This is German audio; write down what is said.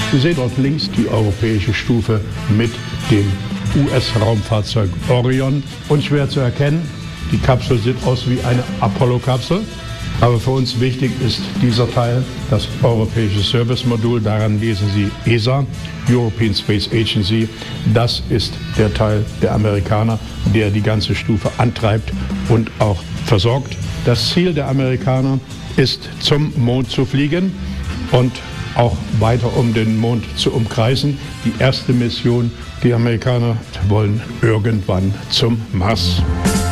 Sie sehen dort links die europäische Stufe mit dem US-Raumfahrzeug Orion. Unschwer zu erkennen, die Kapsel sieht aus wie eine Apollo-Kapsel. Aber für uns wichtig ist dieser Teil, das europäische Service-Modul. Daran lesen Sie ESA, European Space Agency. Das ist der Teil der Amerikaner, der die ganze Stufe antreibt und auch versorgt. Das Ziel der Amerikaner ist, zum Mond zu fliegen und auch weiter um den Mond zu umkreisen. Die erste Mission, die Amerikaner wollen irgendwann zum Mars.